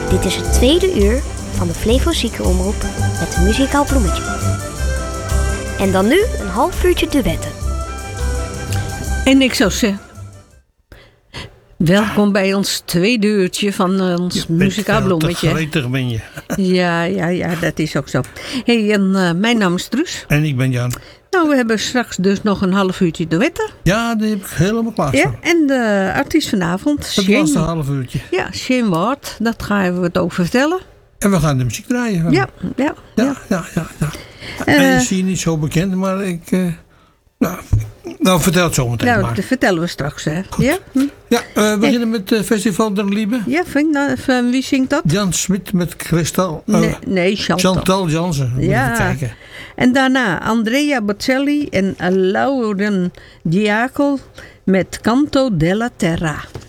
Dit is het tweede uur van de Flevo Ziekenomroep met een muzikaal bloemetje. En dan nu een half uurtje duetten. En ik zou zeggen, welkom bij ons tweede uurtje van ons muzikaal bloemetje. Gretig ben je. Ja, dat is ook zo. Hey, en mijn naam is Truus. En ik ben Jan. Nou, we hebben straks dus nog een half uurtje duetten. Ja, die heb ik helemaal klaar. Ja, en de artiest vanavond, Het laatste half uurtje. Ja, Shane Ward, daar gaan we het over vertellen. En we gaan de muziek draaien. Ja. En je ziet niet zo bekend, maar ik... Nou, vertel het zo meteen Nou, maar. dat vertellen we straks, hè. Goed. Ja? Ja, we beginnen met het Festival der Liebe. Ja, van wie zingt dat? Jan Smit met Kristal. Nee, Chantal. Chantal Jansen. Ja. Even kijken. En daarna Andrea Bocelli en Lauren Diaco met Canto della Terra.